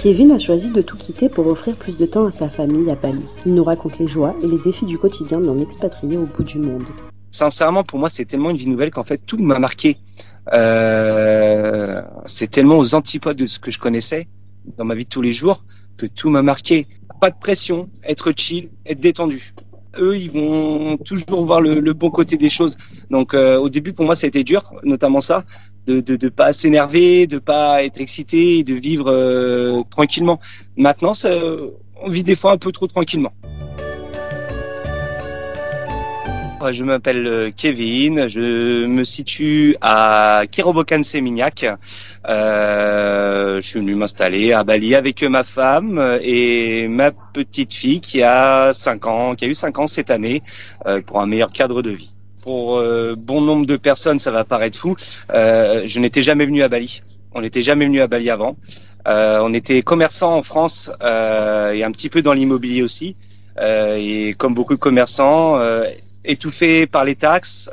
Kevin a choisi de tout quitter pour offrir plus de temps à sa famille à Bali. Il nous raconte les joies et les défis du quotidien d'un expatrié au bout du monde. Sincèrement, pour moi, c'est tellement une vie nouvelle qu'en fait, tout m'a marqué. C'est tellement aux antipodes de ce que je connaissais dans ma vie de tous les jours que tout m'a marqué. Pas de pression, être chill, être détendu. Eux, ils vont toujours voir le bon côté des choses. Donc, au début, pour moi, ça a été dur, notamment ça, de pas s'énerver, de pas être excité, de vivre tranquillement. Maintenant, on vit des fois un peu trop tranquillement. Je m'appelle Kevin, je me situe à Kerobokan-Seminyak. Je suis venu m'installer à Bali avec ma femme et ma petite fille qui a 5 ans, qui a eu 5 ans cette année, pour un meilleur cadre de vie. Pour bon nombre de personnes, ça va paraître fou. Je n'étais jamais venu à Bali. On n'était jamais venu à Bali avant. On était commerçants en France et un petit peu dans l'immobilier aussi. Et comme beaucoup de commerçants, étouffé par les taxes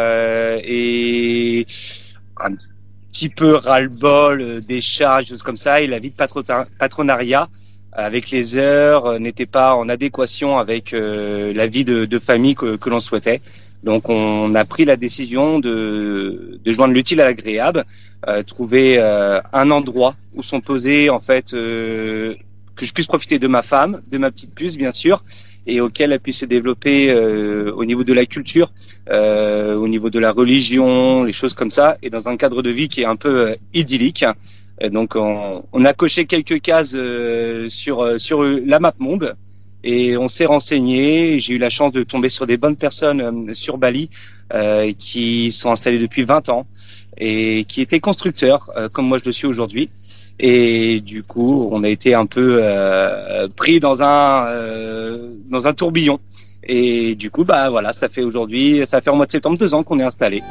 et un petit peu ras-le-bol des charges, choses comme ça, et la vie de patronariat avec les heures n'était pas en adéquation avec la vie de famille que l'on souhaitait. Donc on a pris la décision de joindre l'utile à l'agréable, trouver un endroit où sont posés en fait que je puisse profiter de ma femme, de ma petite puce bien sûr, et auquel elle puisse se développer au niveau de la culture, au niveau de la religion, les choses comme ça, et dans un cadre de vie qui est un peu idyllique. Et donc on a coché quelques cases sur la map monde et on s'est renseigné. J'ai eu la chance de tomber sur des bonnes personnes sur Bali qui sont installées depuis 20 ans et qui étaient constructeurs comme moi je le suis aujourd'hui. Et du coup, on a été un peu pris dans un tourbillon. Et du coup, bah voilà, ça fait en mois de septembre 2 ans qu'on est installé.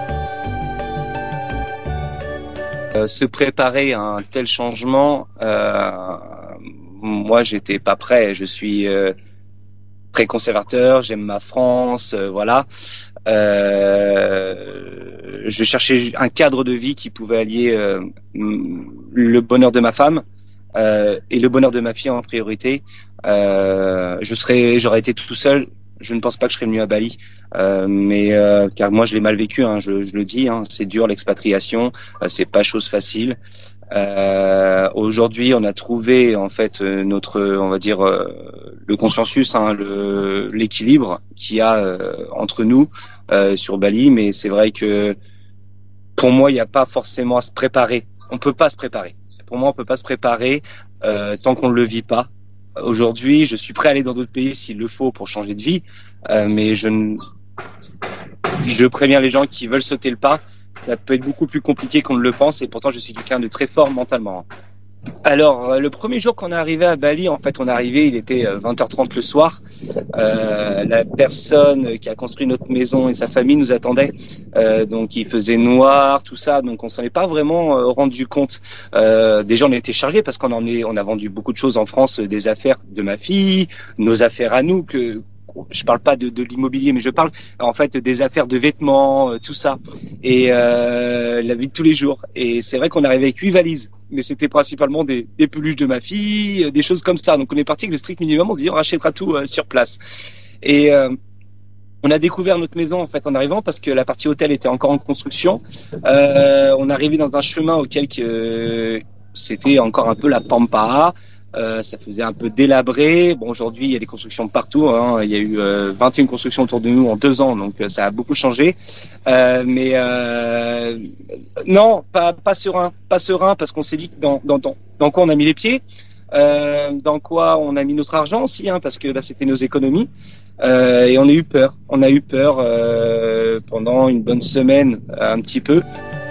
Se préparer à un tel changement, moi, j'étais pas prêt. Je suis très conservateur, j'aime ma France, voilà. Je cherchais un cadre de vie qui pouvait allier le bonheur de ma femme et le bonheur de ma fille en priorité. J'aurais été tout seul. Je ne pense pas que je serais venu à Bali, mais car moi je l'ai mal vécu. Hein, je le dis, hein, c'est dur l'expatriation, c'est pas chose facile. Aujourd'hui, on a trouvé en fait on va dire le consensus, hein, l'équilibre qu'il y a entre nous sur Bali. Mais c'est vrai que pour moi, il n'y a pas forcément à se préparer. On peut pas se préparer. Pour moi, on peut pas se préparer tant qu'on ne le vit pas. Aujourd'hui, je suis prêt à aller dans d'autres pays s'il le faut pour changer de vie, mais je préviens les gens qui veulent sauter le pas. Ça peut être beaucoup plus compliqué qu'on ne le pense, et pourtant je suis quelqu'un de très fort mentalement. Alors, le premier jour qu'on est arrivé à Bali, en fait, il était 20h30 le soir. La personne qui a construit notre maison et sa famille nous attendait. Donc, il faisait noir, tout ça. Donc, on s'en est pas vraiment rendu compte. Déjà, on était chargés parce on a vendu beaucoup de choses en France, des affaires de ma fille, nos affaires à nous, je parle pas de l'immobilier, mais je parle en fait des affaires de vêtements, tout ça, et la vie de tous les jours. Et c'est vrai qu'on arrivait avec 8 valises, mais c'était principalement des peluches de ma fille, des choses comme ça. Donc on est parti avec le strict minimum, on se dit on rachètera tout sur place. Et on a découvert notre maison en fait en arrivant parce que la partie hôtel était encore en construction. On arrivait dans un chemin auquel c'était encore un peu la pampa. Ça faisait un peu délabré. Bon, aujourd'hui, il y a des constructions partout, hein. Il y a eu 21 constructions autour de nous en 2 ans, donc ça a beaucoup changé. Mais non, pas serein, parce qu'on s'est dit dans quoi on a mis les pieds, dans quoi on a mis notre argent aussi, hein, parce que là, c'était nos économies. Et on a eu peur. On a eu peur pendant une bonne semaine, un petit peu.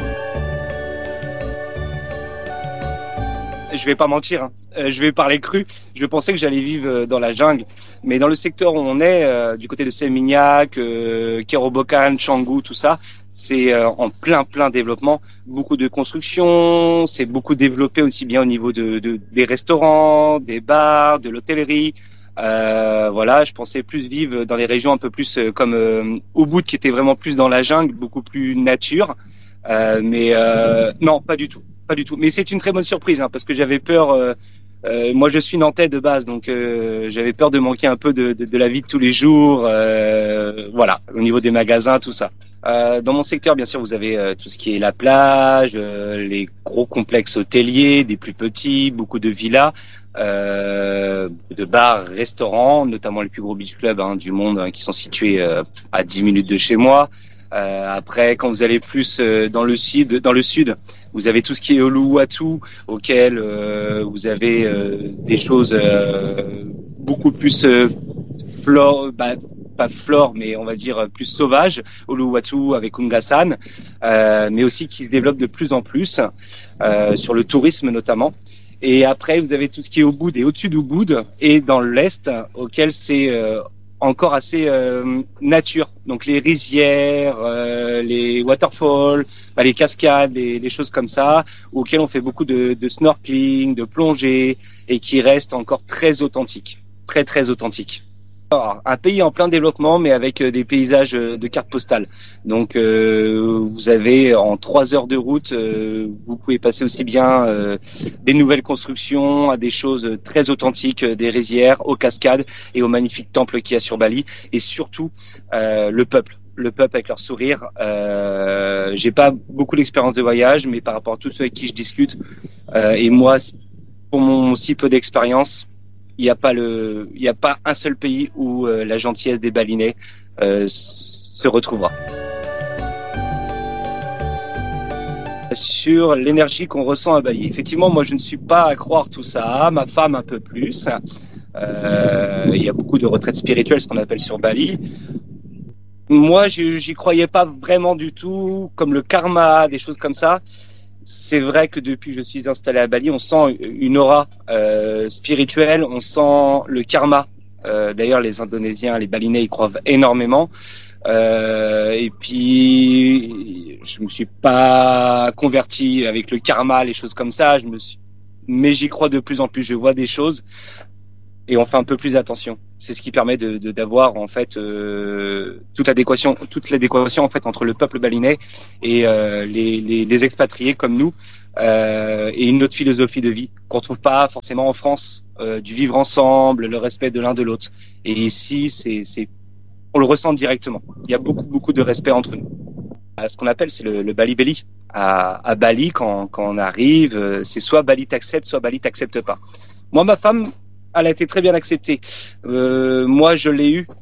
Je vais pas mentir, hein. Je vais parler cru. Je pensais que j'allais vivre dans la jungle, mais dans le secteur où on est, du côté de Seminyak, Kerobokan, Canggu, tout ça, c'est en plein développement. Beaucoup de construction, c'est beaucoup développé aussi bien au niveau des restaurants, des bars, de l'hôtellerie. Voilà, je pensais plus vivre dans les régions un peu plus comme Ubud, qui était vraiment plus dans la jungle, beaucoup plus nature. Mais non, pas du tout. Pas du tout. Mais c'est une très bonne surprise, hein, parce que j'avais peur moi, je suis nantais de base, donc j'avais peur de manquer un peu de la vie de tous les jours. Voilà, au niveau des magasins, tout ça. Dans mon secteur, bien sûr, vous avez tout ce qui est la plage, les gros complexes hôteliers, des plus petits, beaucoup de villas, de bars, restaurants, notamment les plus gros beach clubs du monde qui sont situés à 10 minutes de chez moi. Après, quand vous allez plus dans le sud, vous avez tout ce qui est Uluwatu, auquel vous avez des choses beaucoup plus pas flore, mais on va dire plus sauvage, Uluwatu avec Ungasan, mais aussi qui se développe de plus en plus sur le tourisme notamment. Et après, vous avez tout ce qui est Ubud et au-dessus d'Ubud et dans l'est, auquel c'est encore assez nature. Donc les rizières, les waterfalls, les cascades, les choses comme ça, auxquelles on fait beaucoup de snorkeling, de plongée, et qui restent encore très authentiques, très très authentiques. Alors, un pays en plein développement, mais avec des paysages de carte postale. Donc, vous avez en 3 heures de route, vous pouvez passer aussi bien des nouvelles constructions à des choses très authentiques, des rizières, aux cascades et aux magnifiques temples qu'il y a sur Bali. Et surtout, le peuple avec leur sourire. J'ai pas beaucoup d'expérience de voyage, mais par rapport à tous ceux avec qui je discute, et moi, pour mon si peu d'expérience, il n'y a pas un seul pays où la gentillesse des Balinais se retrouvera. Sur l'énergie qu'on ressent à Bali. Effectivement, moi, je ne suis pas à croire tout ça. Ma femme, un peu plus. Il y a beaucoup de retraites spirituelles, ce qu'on appelle sur Bali. Moi, j'y croyais pas vraiment du tout, comme le karma, des choses comme ça. C'est vrai que depuis que je suis installé à Bali, on sent une aura spirituelle, on sent le karma. D'ailleurs, les Indonésiens, les Balinais y croient énormément. Et puis, je me suis pas converti avec le karma, les choses comme ça. Mais j'y crois de plus en plus. Je vois des choses et on fait un peu plus attention. C'est ce qui permet d'avoir en fait toute l'adéquation en fait entre le peuple balinais et les expatriés comme nous et une autre philosophie de vie qu'on trouve pas forcément en France, du vivre ensemble, le respect de l'un de l'autre. Et ici, on le ressent directement. Il y a beaucoup de respect entre nous. Ce qu'on appelle, c'est le Bali Belly. À Bali, quand on arrive, c'est soit Bali t'accepte, soit Bali t'accepte pas. Moi, ma femme, elle a été très bien acceptée. Moi, je l'ai eu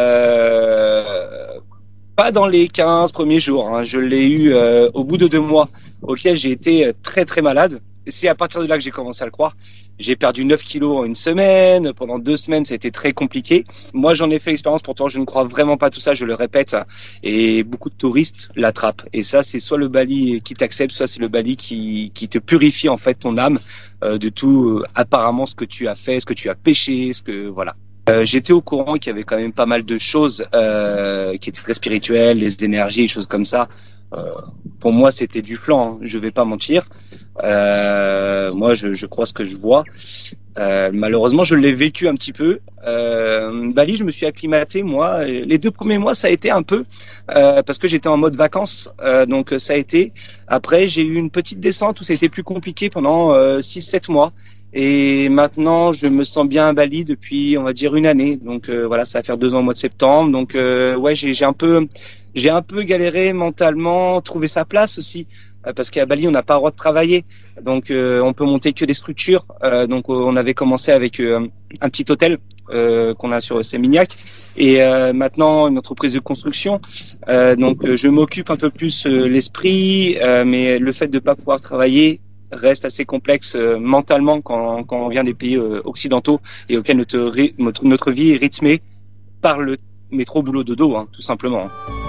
pas dans les 15 premiers jours. Je l'ai eu au bout de 2 mois, auquel j'ai été très très malade. C'est à partir de là que j'ai commencé à le croire. J'ai perdu 9 kilos en 1 semaine. Pendant 2 semaines, ça a été très compliqué. Moi, j'en ai fait l'expérience. Pourtant, je ne crois vraiment pas tout ça. Je le répète. Et beaucoup de touristes l'attrapent. Et ça, c'est soit le Bali qui t'accepte, soit c'est le Bali qui te purifie en fait ton âme de tout. Apparemment, ce que tu as fait, ce que tu as péché, voilà. J'étais au courant qu'il y avait quand même pas mal de choses qui étaient très spirituelles, les énergies, des choses comme ça. Pour moi, c'était du flan, je vais pas mentir. Moi, je crois ce que je vois. Malheureusement, je l'ai vécu un petit peu. Bali, je me suis acclimaté, moi. Les 2 premiers mois, ça a été un peu parce que j'étais en mode vacances. Donc, ça a été. Après, j'ai eu une petite descente où ça a été plus compliqué pendant 6-7 mois. Et maintenant, je me sens bien à Bali depuis, on va dire, 1 année. Donc voilà, ça va faire 2 ans au mois de septembre. Donc ouais, j'ai un peu galéré mentalement, trouver sa place aussi, parce qu'à Bali, on n'a pas le droit de travailler. Donc on peut monter que des structures. Donc on avait commencé avec un petit hôtel qu'on a sur Seminyak et maintenant une entreprise de construction. Donc je m'occupe un peu plus l'esprit, mais le fait de pas pouvoir travailler reste assez complexe mentalement quand on vient des pays occidentaux et auxquels notre vie est rythmée par le métro boulot dodo, tout simplement.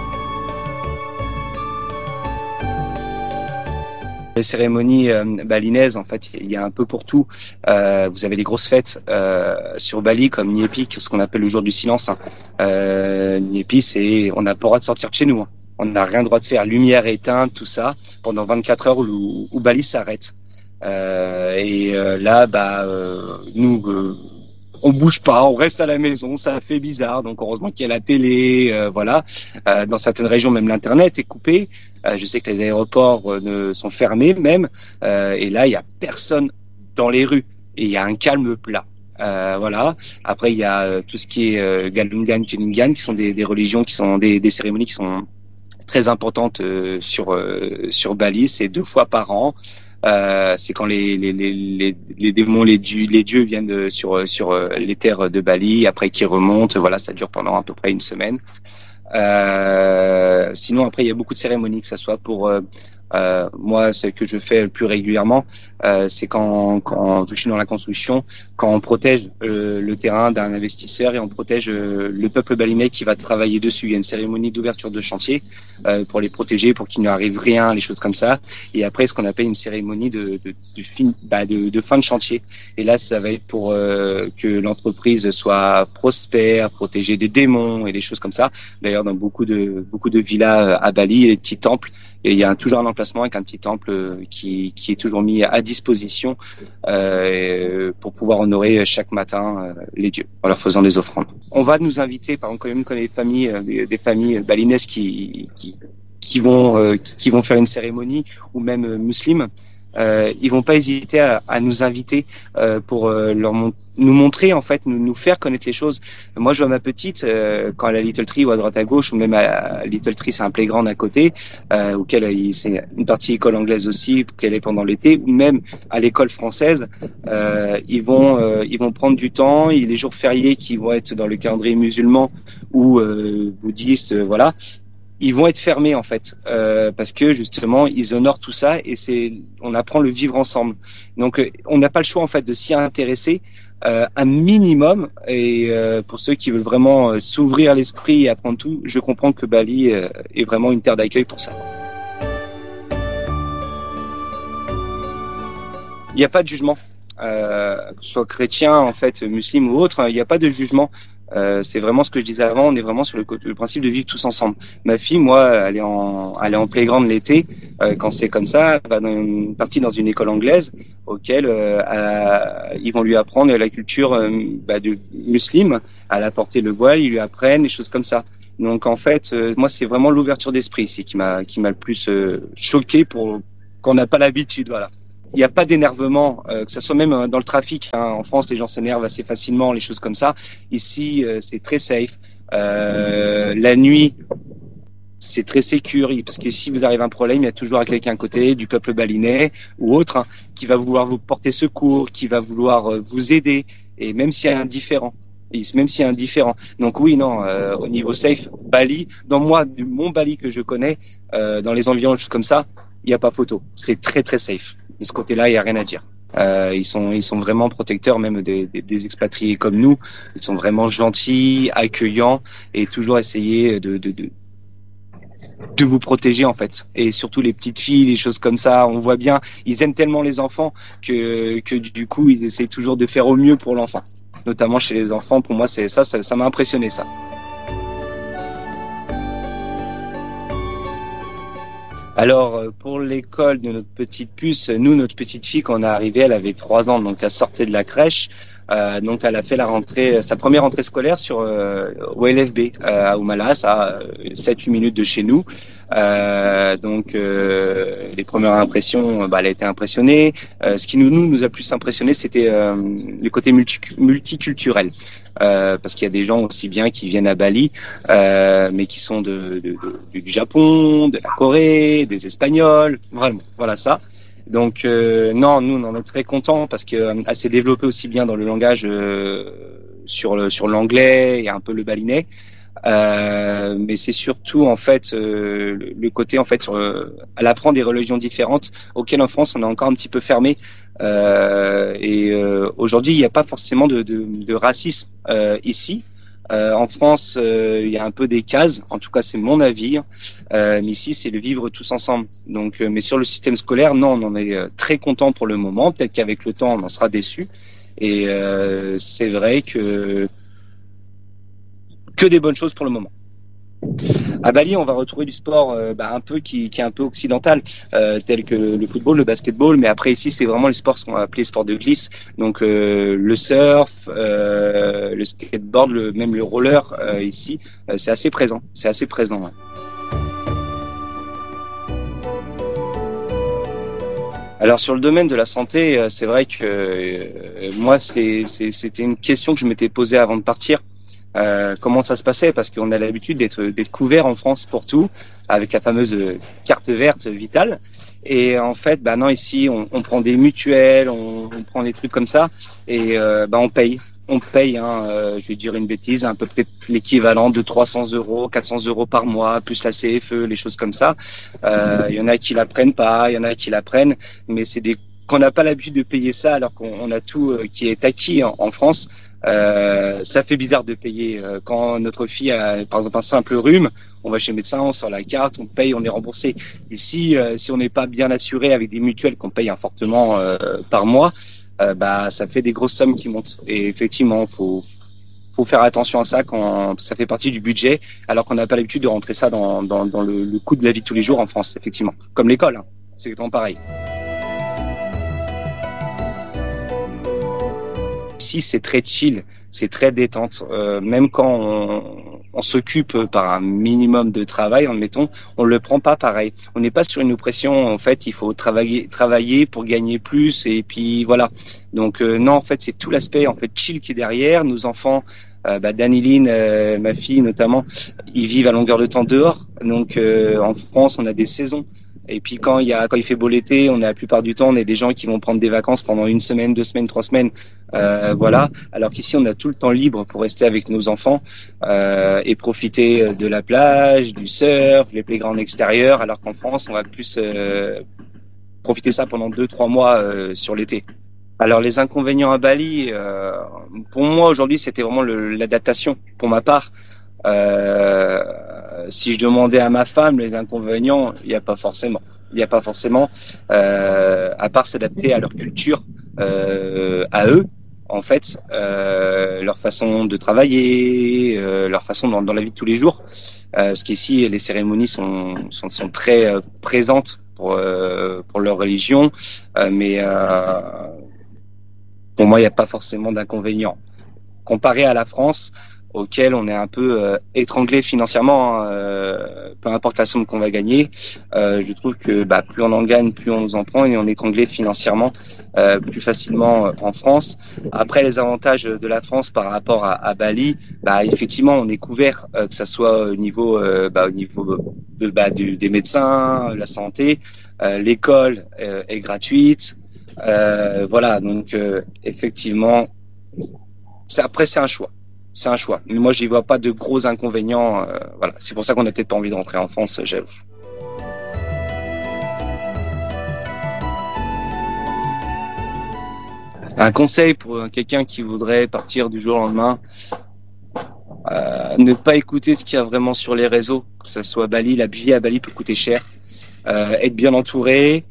Les cérémonies balinaises, en fait, il y a un peu pour tout. Vous avez des grosses fêtes sur Bali, comme Nyepi, ce qu'on appelle le jour du silence. Nyepi, on n'a pas le droit de sortir de chez nous. On n'a rien le droit de faire. Lumière éteinte, tout ça, pendant 24 heures où Bali s'arrête. Là, nous, on bouge pas, on reste à la maison, ça fait bizarre. Donc heureusement qu'il y a la télé, voilà. Dans certaines régions, même l'internet est coupé. Je sais que les aéroports sont fermés même. Et là, il y a personne dans les rues. et il y a un calme plat. Voilà. Après, il y a tout ce qui est Galungan, Juningan, qui sont des religions, qui sont des cérémonies qui sont très importantes sur Bali. C'est 2 fois par an. C'est quand les démons, les dieux viennent sur les terres de Bali, après qui remontent. Voilà, ça dure pendant à peu près une semaine. Sinon, après, il y a beaucoup de cérémonies, que ça soit pour moi, ce que je fais le plus régulièrement, c'est quand vu que je suis dans la construction, quand on protège le terrain d'un investisseur et on protège le peuple balinais qui va travailler dessus. Il y a une cérémonie d'ouverture de chantier pour les protéger, pour qu'il ne arrive rien, les choses comme ça. Et après, ce qu'on appelle une cérémonie de fin de chantier. Et là, ça va être pour que l'entreprise soit prospère, protéger des démons et des choses comme ça. D'ailleurs, dans beaucoup de villas à Bali, il y a des petits temples. Et il y a toujours un emplacement avec un petit temple qui est toujours mis à disposition pour pouvoir honorer chaque matin les dieux en leur faisant des offrandes. On va nous inviter, par exemple, quand les familles, des familles balinaises qui vont faire une cérémonie, ou même musulmanes, ils vont pas hésiter à nous inviter pour nous montrer, en fait, nous faire connaître les choses. Moi, je vois ma petite quand elle a Little Tree ou à droite à gauche, ou même à Little Tree, c'est un playground à côté, auquel c'est une partie école anglaise aussi, qu'elle est pendant l'été, ou même à l'école française. Ils vont prendre du temps. Il y a les jours fériés qui vont être dans le calendrier musulman ou bouddhiste, voilà. Ils vont être fermés, en fait, parce que justement ils honorent tout ça, et on apprend le vivre ensemble. Donc on n'a pas le choix, en fait, de s'y intéresser un minimum. Et pour ceux qui veulent vraiment s'ouvrir l'esprit et apprendre tout, je comprends que Bali est vraiment une terre d'accueil pour ça. Il n'y a pas de jugement, que ce soit chrétien, en fait, musulman ou autre. Il n'y a pas de jugement. C'est vraiment ce que je disais avant, on est vraiment sur le principe de vivre tous ensemble. Ma fille, moi, elle est en playground l'été, quand c'est comme ça, elle va partir dans une école anglaise auquel ils vont lui apprendre la culture de musulmane, à la porter le voile, ils lui apprennent des choses comme ça. Donc en fait, moi, c'est vraiment l'ouverture d'esprit ici qui m'a le plus choqué, pour qu'on n'a pas l'habitude, voilà. Il n'y a pas d'énervement, que ça soit même dans le trafic. En France, les gens s'énervent assez facilement, les choses comme ça. Ici, c'est très safe. La nuit, c'est très sécure, parce que si vous arrive un problème, il y a toujours quelqu'un à côté, du peuple balinais ou autre, qui va vouloir vous porter secours, qui va vouloir vous aider, et même s'il y a un différent. Donc oui, non, au niveau safe, Bali, mon Bali que je connais, dans les environs, choses comme ça, il n'y a pas photo. C'est très très safe. De ce côté-là, il n'y a rien à dire. Ils sont vraiment protecteurs, même des expatriés comme nous. Ils sont vraiment gentils, accueillants, et toujours essayer de vous protéger, en fait. Et surtout les petites filles, les choses comme ça, on voit bien, ils aiment tellement les enfants que du coup, ils essaient toujours de faire au mieux pour l'enfant. Notamment chez les enfants, pour moi, ça m'a impressionné, ça. Alors, pour l'école de notre petite puce, notre petite fille, quand on est arrivé, elle avait 3 ans, donc elle sortait de la crèche. Donc, elle a fait sa première rentrée scolaire au LFB, à Oumalas, à 7-8 minutes de chez nous. Donc, les premières impressions, elle a été impressionnée. Ce qui nous a plus impressionné, c'était le côté multiculturel. Parce qu'il y a des gens aussi bien qui viennent à Bali, mais qui sont du Japon, de la Corée, des Espagnols, vraiment, voilà ça. Donc non, nous on en est très contents, parce que elle s'est développée aussi bien dans le langage sur l'anglais et un peu le balinais. Mais c'est surtout, en fait, le côté, en fait, elle apprend des religions différentes auxquelles en France on est encore un petit peu fermé. Aujourd'hui, il n'y a pas forcément de racisme ici. En France, il y a un peu des cases, en tout cas c'est mon avis, mais ici c'est le vivre tous ensemble. Donc, mais sur le système scolaire, non, on en est très content pour le moment. Peut-être qu'avec le temps on en sera déçu. Et c'est vrai que des bonnes choses pour le moment. À Bali, on va retrouver du sport un peu qui est un peu occidental, tel que le football, le basketball, mais après ici c'est vraiment les sports qu'on va appeler sports de glisse, donc le surf, le skateboard, même le roller ici, c'est assez présent, ouais. Alors sur le domaine de la santé, c'est vrai que moi c'était une question que je m'étais posée avant de partir. Comment ça se passait, parce qu'on a l'habitude d'être couvert en France pour tout avec la fameuse carte verte vitale, et en fait non, ici on prend des mutuelles, on prend des trucs comme ça, et on paye je vais dire une bêtise, un peu peut-être l'équivalent de 300 €, 400 € par mois, plus la CFE, les choses comme ça. Il y en a qui la prennent pas, il y en a qui la prennent, mais c'est des qu'on n'a pas l'habitude de payer ça alors qu'on a tout qui est acquis en France. Ça fait bizarre de payer quand notre fille a par exemple un simple rhume, on va chez le médecin, on sort la carte, on paye, on est remboursé. Ici, si on n'est pas bien assuré avec des mutuelles qu'on paye fortement par mois, ça fait des grosses sommes qui montent. Et effectivement, faut faire attention à ça quand ça fait partie du budget, alors qu'on n'a pas l'habitude de rentrer ça dans le coût de la vie de tous les jours en France, effectivement. Comme l'école, c'est exactement pareil. Ici, c'est très chill, c'est très détente. Même quand on s'occupe par un minimum de travail, admettons, on le prend pas pareil. On n'est pas sur une oppression. En fait, il faut travailler pour gagner plus. Et puis voilà. Donc non, en fait, c'est tout l'aspect chill qui est derrière. Nos enfants, Daniline, ma fille notamment, ils vivent à longueur de temps dehors. Donc en France, on a des saisons. Et puis quand il fait beau l'été, on a la plupart du temps, on est des gens qui vont prendre des vacances pendant 1 semaine, 2 semaines, 3 semaines, voilà. Alors qu'ici, on a tout le temps libre pour rester avec nos enfants et profiter de la plage, du surf, les playgrounds extérieurs. Alors qu'en France, on va plus profiter ça pendant 2-3 mois sur l'été. Alors les inconvénients à Bali, pour moi aujourd'hui, c'était vraiment l'adaptation. Pour ma part. Si je demandais à ma femme les inconvénients, il n'y a pas forcément. À part s'adapter à leur culture, à eux, en fait, leur façon de travailler, leur façon dans la vie de tous les jours. Parce qu'ici, les cérémonies sont très présentes pour leur religion, mais pour moi, il n'y a pas forcément d'inconvénients. Comparé à la France, auquel on est un peu étranglé financièrement, peu importe la somme qu'on va gagner. Je trouve que plus on en gagne, plus on nous en prend, et on est étranglé financièrement plus facilement en France. Après, les avantages de la France par rapport à Bali, effectivement, on est couvert, que ça soit au niveau des médecins, la santé, l'école est gratuite, voilà. Donc effectivement, c'est un choix. C'est un choix. Mais moi, j'y vois pas de gros inconvénients. Voilà. C'est pour ça qu'on n'a peut-être pas envie de rentrer en France, j'avoue. Un conseil pour quelqu'un qui voudrait partir du jour au lendemain, ne pas écouter ce qu'il y a vraiment sur les réseaux, que ce soit Bali. La vie à Bali peut coûter cher. Être bien entouré.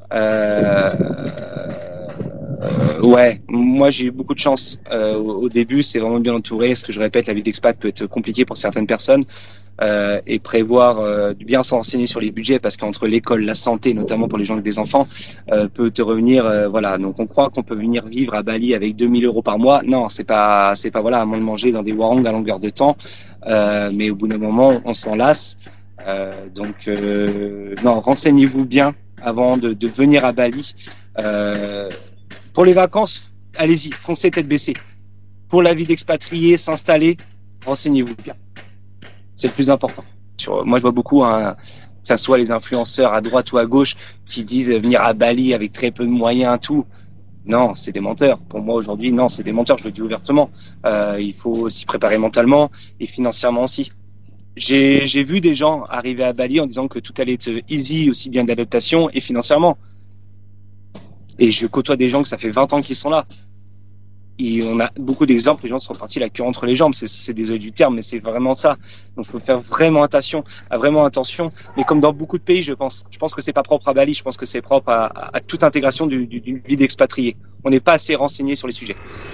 Ouais, moi j'ai eu beaucoup de chance au début, c'est vraiment bien entouré. Ce que je répète, la vie d'expat peut être compliquée pour certaines personnes, et prévoir, bien s'en renseigner sur les budgets, parce qu'entre l'école, la santé, notamment pour les gens avec des enfants, peut te revenir, voilà. Donc on croit qu'on peut venir vivre à Bali avec 2 000 € par mois. Non, c'est pas voilà, à moins de manger dans des warangs à longueur de temps, mais au bout d'un moment on s'en lasse. Donc non, renseignez-vous bien avant de venir à Bali. Pour les vacances, allez-y, foncez tête baissée. Pour la vie d'expatrié, s'installer, renseignez-vous bien. C'est le plus important. Moi, je vois beaucoup, que ça soit les influenceurs à droite ou à gauche, qui disent venir à Bali avec très peu de moyens, tout. Non, c'est des menteurs. Pour moi, aujourd'hui, non, c'est des menteurs, je le dis ouvertement. Il faut s'y préparer mentalement et financièrement aussi. J'ai vu des gens arriver à Bali en disant que tout allait être easy, aussi bien d'adaptation et financièrement. Et je côtoie des gens que ça fait 20 ans qu'ils sont là. Et on a beaucoup d'exemples, les gens sont partis la queue entre les jambes. C'est désolé du terme, mais c'est vraiment ça. Donc, il faut faire vraiment attention. Mais comme dans beaucoup de pays, je pense que c'est pas propre à Bali. Je pense que c'est propre à toute intégration d'une vie d'expatrié. On n'est pas assez renseigné sur les sujets.